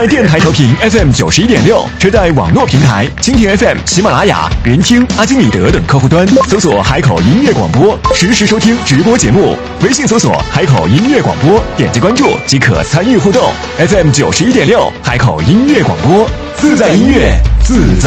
在电台调频 FM91.6，车载网络平台蜻蜓 FM、喜马拉雅、人听、阿基米德等客户端搜索海口音乐广播，实时收听直播节目。微信搜索海口音乐广播，点击关注即可参与互动。FM91.6，海口音乐广播，自在音乐，自在。